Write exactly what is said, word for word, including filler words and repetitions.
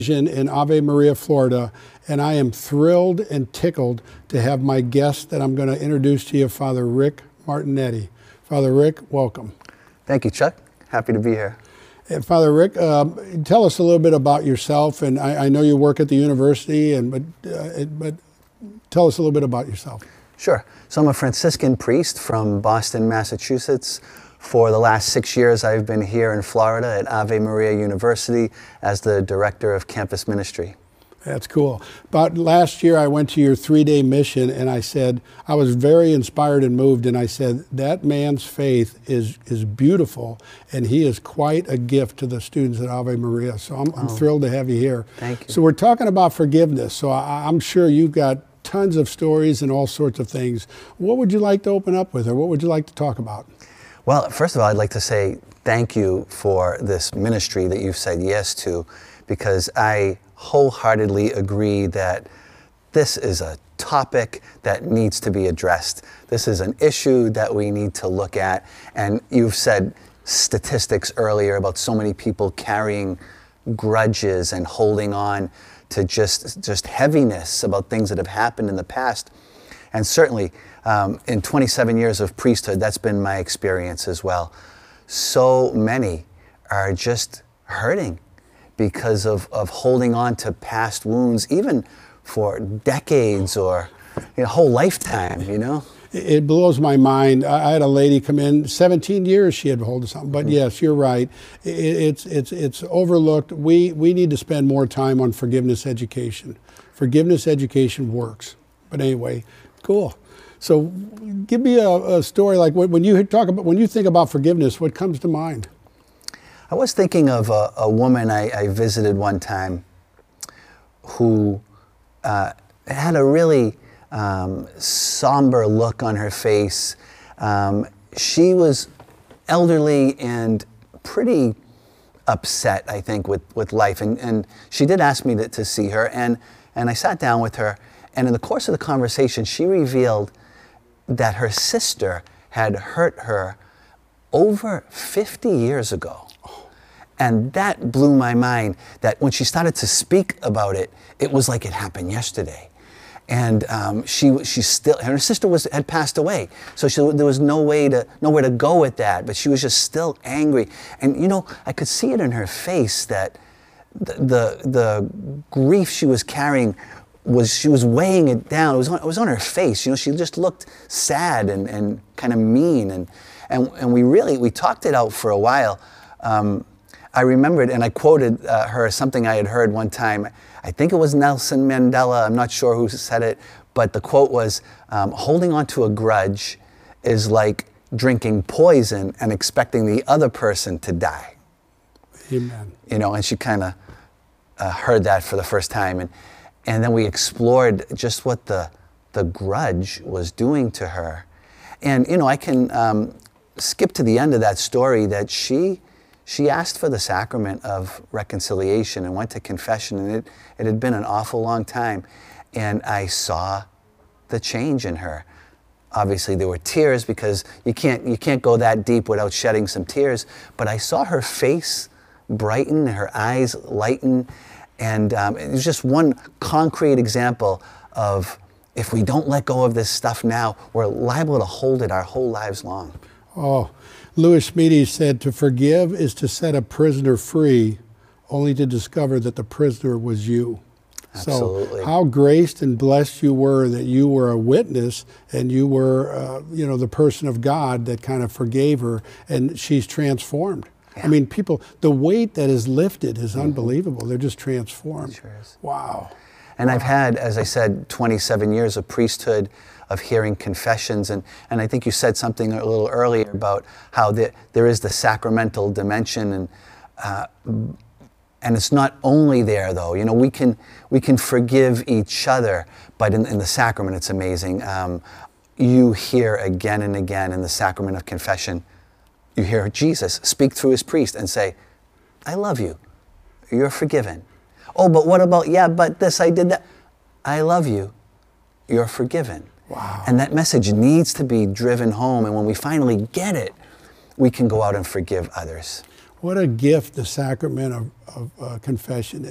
in Ave Maria, Florida, and I am thrilled and tickled to have my guest that I'm going to introduce to you, Father Rick Martinetti. Father Rick, welcome. Thank you, Chuck. Happy to be here. And Father Rick, uh, tell us a little bit about yourself. And I, I know you work at the university, and but uh, but tell us a little bit about yourself. Sure. So I'm a Franciscan priest from Boston, Massachusetts. For the last six years, I've been here in Florida at Ave Maria University as the director of campus ministry. That's cool. About last year, I went to your three-day mission, and I said, I was very inspired and moved, and I said, that man's faith is is beautiful, and he is quite a gift to the students at Ave Maria. So I'm, I'm oh, thrilled to have you here. Thank you. So we're talking about forgiveness. So I, I'm sure you've got tons of stories and all sorts of things. What would you like to open up with, or what would you like to talk about? Well, first of all, I'd like to say thank you for this ministry that you've said yes to, because I wholeheartedly agree that this is a topic that needs to be addressed. This is an issue that we need to look at. And you've said statistics earlier about so many people carrying grudges and holding on to just, just heaviness about things that have happened in the past. And certainly, um, in twenty-seven years of priesthood, that's been my experience as well. So many are just hurting because of, of holding on to past wounds, even for decades or a whole lifetime, you know? It blows my mind. I had a lady come in, seventeen years she had hold of something. But yes, you're right. It's, it's, it's overlooked. We, we need to spend more time on forgiveness education. Forgiveness education works. But anyway, cool. So give me a, a story, like when you talk about, when you think about forgiveness, what comes to mind? I was thinking of a, a woman I, I visited one time who uh, had a really um, somber look on her face. Um, she was elderly and pretty upset, I think, with, with life. And, and she did ask me to, to see her, and, and I sat down with her. And in the course of the conversation, she revealed that her sister had hurt her over fifty years ago. And that blew my mind, that when she started to speak about it, it was like it happened yesterday. And um, she, she still, and her sister was, had passed away. So she, there was no way to, nowhere to go with that, but she was just still angry. And you know, I could see it in her face that the, the, the grief she was carrying was, she was weighing it down. It was on, it was on her face. You know, she just looked sad and, and kind of mean. And, and, and we really, we talked it out for a while. Um, I remembered, and I quoted uh, her something I had heard one time. I think it was Nelson Mandela. I'm not sure who said it, but the quote was, um, holding on to a grudge is like drinking poison and expecting the other person to die. Amen. You know, and she kind of uh, heard that for the first time. And, and then we explored just what the, the grudge was doing to her. And, you know, I can um, skip to the end of that story that she, She asked for the sacrament of reconciliation and went to confession, and it, it had been an awful long time. And I saw the change in her. Obviously there were tears, because you can't, you can't go that deep without shedding some tears, but I saw her face brighten, her eyes lighten, and um, it was just one concrete example of, if we don't let go of this stuff now, we're liable to hold it our whole lives long. Oh. Louis Smeedy said, to forgive is to set a prisoner free, only to discover that the prisoner was you. Absolutely. So how graced and blessed you were that you were a witness, and you were, uh, you know, the person of God that kind of forgave her, and she's transformed. Yeah. I mean, people, the weight that is lifted is mm-hmm. unbelievable. They're just transformed. It sure is. Wow. And wow. I've had, as I said, twenty-seven years of priesthood, of hearing confessions, and, and I think you said something a little earlier about how the, there is the sacramental dimension, and uh, and it's not only there though. You know, we can we can forgive each other, but in, in the sacrament it's amazing. Um, you hear again and again in the sacrament of confession, you hear Jesus speak through his priest and say, "I love you, you're forgiven." Oh, but what about, yeah, but this, I did that. I love you, you're forgiven. Wow. And that message needs to be driven home, and when we finally get it, we can go out and forgive others. What a gift the sacrament of, of uh, confession is.